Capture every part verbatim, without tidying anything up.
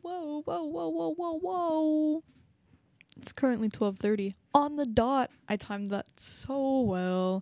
Whoa, whoa, whoa, whoa, whoa, whoa. It's currently twelve thirty. On the dot. I timed that so well.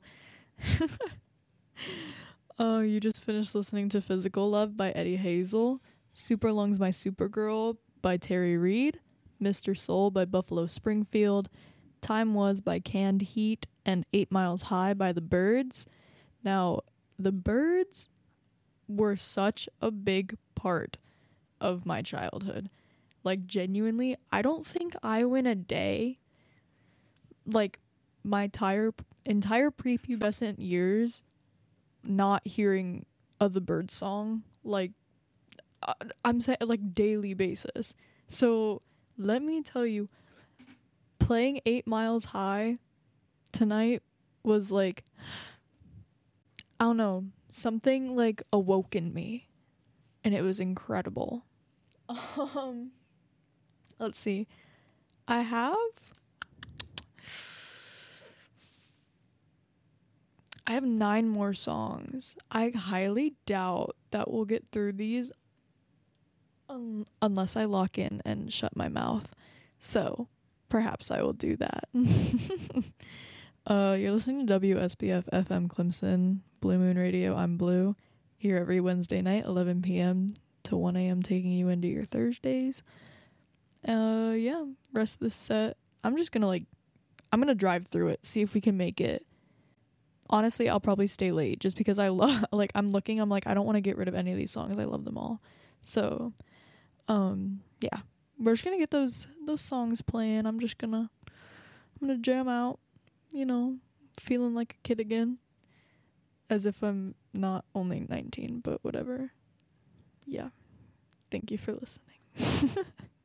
Oh, you just finished listening to Physical Love by Eddie Hazel, Super Lungs My Supergirl by Terry Reid, Mister Soul by Buffalo Springfield, Time Was by Canned Heat, and Eight Miles High by The Byrds. Now, The Byrds were such a big part of my childhood. Like, genuinely, I don't think I went a day, like, my entire, entire prepubescent years not hearing a The Byrds song, like, uh, I'm saying, like, daily basis. So, let me tell you, playing Eight Miles High tonight was, like, I don't know, something, like, awoke in me, and it was incredible. Um, let's see. I have I have nine more songs. I highly doubt that we'll get through these un- unless I lock in and shut my mouth. So, perhaps I will do that. uh, you're listening to W S B F F M Clemson, Blue Moon Radio. I'm Blue. Here every Wednesday night, eleven p.m. to one a.m. taking you into your Thursdays. Uh, yeah, rest of the set. I'm just gonna, like, I'm gonna drive through it, see if we can make it. Honestly, I'll probably stay late just because I love, like, I'm looking, I'm like, I don't want to get rid of any of these songs. I love them all. So, um, yeah, we're just gonna get those, those songs playing. I'm just gonna, I'm gonna jam out, you know, feeling like a kid again. As if I'm not only nineteen, but whatever. Yeah. Thank you for listening.